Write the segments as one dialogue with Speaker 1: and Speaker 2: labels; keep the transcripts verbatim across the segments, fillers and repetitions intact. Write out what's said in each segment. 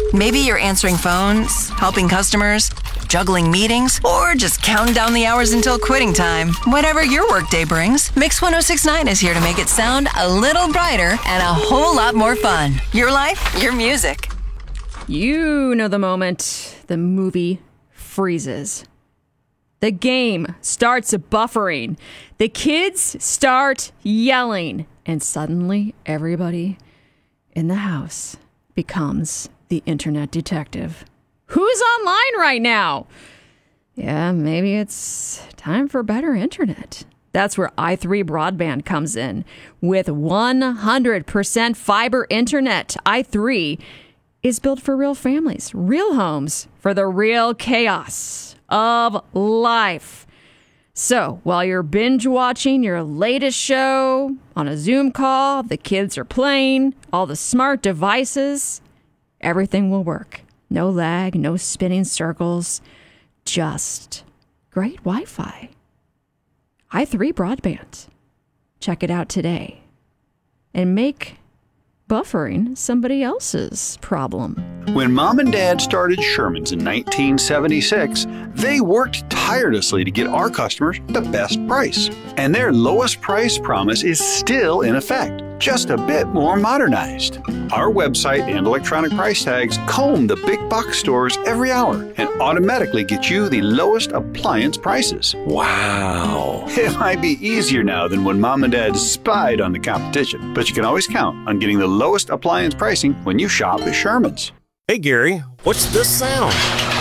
Speaker 1: Maybe you're answering phones, helping customers, juggling meetings, or just counting down the hours until quitting time. Whatever your workday brings, Mix one oh six point nine is here to make it sound a little brighter and a whole lot more fun. Your life, your music.
Speaker 2: You know the moment the movie freezes. The game starts buffering. The kids start yelling. And suddenly, everybody in the house becomes the internet detective. Who's online right now? Yeah, maybe it's time for better internet. That's where i three Broadband comes in. With one hundred percent fiber internet, i three is built for real families, real homes, for the real chaos of life. So, while you're binge watching your latest show on a Zoom call, the kids are playing, all the smart devices, everything will work. No lag, no spinning circles, just great Wi-Fi. i three Broadband. Check it out today and make buffering somebody else's problem.
Speaker 3: When Mom and Dad started Sherman's in nineteen seventy-six, they worked tirelessly to get our customers the best price. And their lowest price promise is still in effect, just a bit more modernized. Our website and electronic price tags comb the big box stores every hour and automatically get you the lowest appliance prices.
Speaker 4: Wow.
Speaker 3: It might be easier now than when Mom and Dad spied on the competition, but you can always count on getting the lowest appliance pricing when you shop at Sherman's.
Speaker 4: Hey, Gary, what's this sound?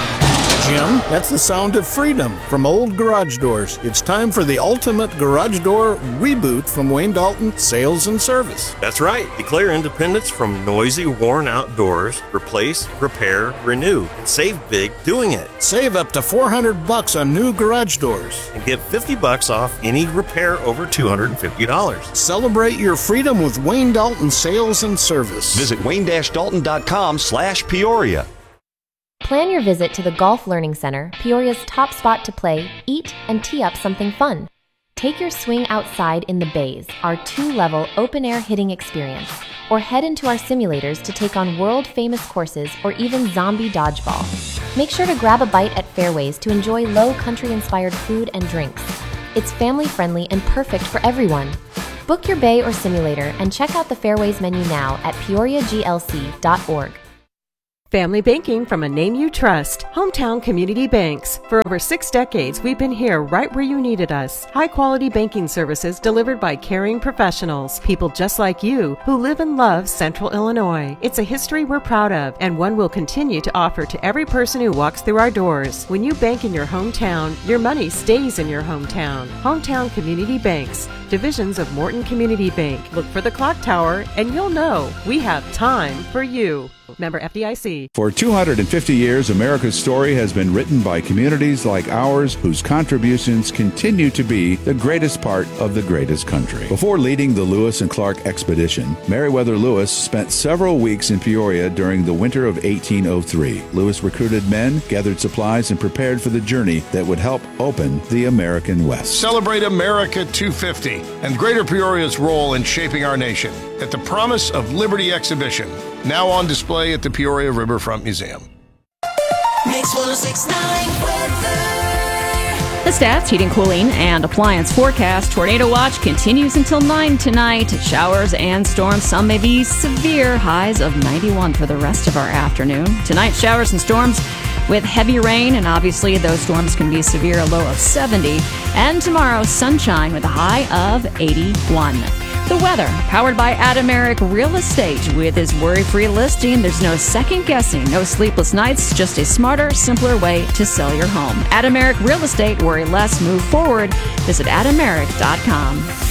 Speaker 5: Jim, that's the sound of freedom from old garage doors. It's time for the ultimate garage door reboot from Wayne Dalton Sales and Service.
Speaker 4: That's right. Declare independence from noisy, worn-out doors. Replace, repair, renew, and save big doing it.
Speaker 5: Save up to four hundred bucks on new garage doors.
Speaker 4: And get fifty bucks off any repair over two hundred fifty dollars.
Speaker 5: Celebrate your freedom with Wayne Dalton Sales and Service.
Speaker 6: Visit wayne dash dalton dot com slash Peoria.
Speaker 7: Plan your visit to the Golf Learning Center, Peoria's top spot to play, eat, and tee up something fun. Take your swing outside in the bays, our two-level open-air hitting experience, or head into our simulators to take on world-famous courses or even zombie dodgeball. Make sure to grab a bite at Fairways to enjoy low country-inspired food and drinks. It's family-friendly and perfect for everyone. Book your bay or simulator and check out the Fairways menu now at peoria g l c dot org.
Speaker 8: Family banking from a name you trust, Hometown Community Banks. For over six decades, we've been here right where you needed us. High-quality banking services delivered by caring professionals, people just like you who live and love Central Illinois. It's a history we're proud of and one we'll continue to offer to every person who walks through our doors. When you bank in your hometown, your money stays in your hometown. Hometown Community Banks, divisions of Morton Community Bank. Look for the clock tower and you'll know we have time for you. Member F D I C.
Speaker 9: For two hundred fifty years, America's story has been written by communities like ours whose contributions continue to be the greatest part of the greatest country. Before leading the Lewis and Clark expedition, Meriwether Lewis spent several weeks in Peoria during the winter of eighteen oh three. Lewis recruited men, gathered supplies, and prepared for the journey that would help open the American West.
Speaker 10: Celebrate America two fifty and Greater Peoria's role in shaping our nation at the Promise of Liberty exhibition, now on display at the Peoria Riverfront Museum.
Speaker 11: Mix one oh six point nine weather.
Speaker 2: The stats, heating, cooling, and appliance forecast. Tornado watch continues until nine tonight. Showers and storms, some may be severe. Highs of ninety-one for the rest of our afternoon. Tonight, showers and storms with heavy rain, and obviously those storms can be severe, a low of seventy. And tomorrow, sunshine with a high of eighty-one. The weather, powered by Adam Eric Real Estate. With his worry-free listing, there's no second guessing, no sleepless nights, just a smarter, simpler way to sell your home. Adam Eric Real Estate, worry less, move forward. Visit adam eric dot com.